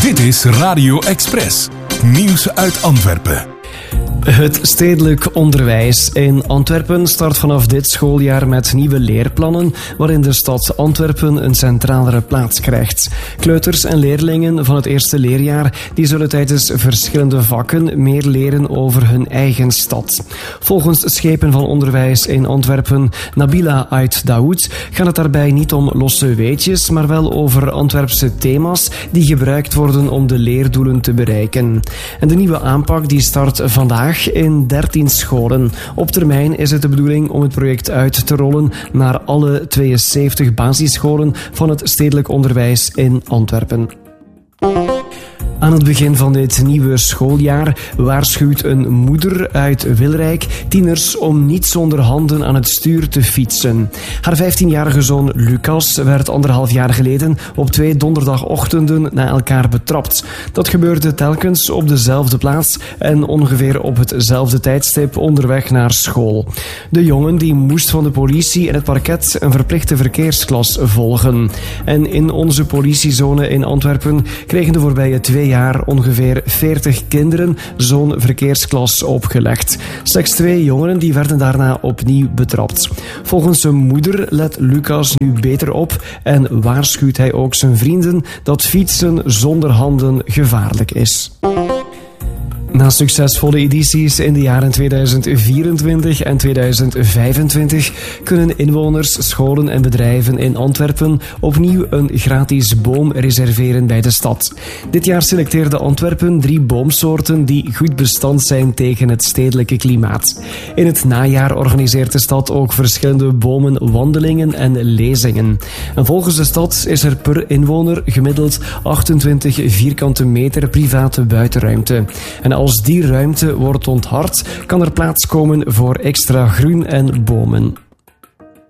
Dit is Radio Express. Nieuws uit Antwerpen. Het stedelijk onderwijs in Antwerpen start vanaf dit schooljaar met nieuwe leerplannen waarin de stad Antwerpen een centralere plaats krijgt. Kleuters en leerlingen van het eerste leerjaar die zullen tijdens verschillende vakken meer leren over hun eigen stad. Volgens Schepen van Onderwijs in Antwerpen, Nabila Ait Daoud, gaat het daarbij niet om losse weetjes, maar wel over Antwerpse thema's die gebruikt worden om de leerdoelen te bereiken. En de nieuwe aanpak die start vandaag in 13 scholen. Op termijn is het de bedoeling om het project uit te rollen naar alle 72 basisscholen van het stedelijk onderwijs in Antwerpen. Aan het begin van dit nieuwe schooljaar waarschuwt een moeder uit Wilrijk tieners om niet zonder handen aan het stuur te fietsen. Haar 15-jarige zoon Lucas werd 1,5 jaar geleden op 2 donderdagochtenden na elkaar betrapt. Dat gebeurde telkens op dezelfde plaats en ongeveer op hetzelfde tijdstip onderweg naar school. De jongen die moest van de politie en het parket een verplichte verkeersklas volgen. En in onze politiezone in Antwerpen kregen de voorbije 2 jaar ongeveer 40 kinderen zo'n verkeersklas opgelegd. Slechts 2 jongeren die werden daarna opnieuw betrapt. Volgens zijn moeder let Lucas nu beter op en waarschuwt hij ook zijn vrienden dat fietsen zonder handen gevaarlijk is. Na succesvolle edities in de jaren 2024 en 2025 kunnen inwoners, scholen en bedrijven in Antwerpen opnieuw een gratis boom reserveren bij de stad. Dit jaar selecteerde Antwerpen 3 boomsoorten die goed bestand zijn tegen het stedelijke klimaat. In het najaar organiseert de stad ook verschillende bomenwandelingen en lezingen. En volgens de stad is er per inwoner gemiddeld 28 vierkante meter private buitenruimte. En als die ruimte wordt onthard, kan er plaats komen voor extra groen en bomen.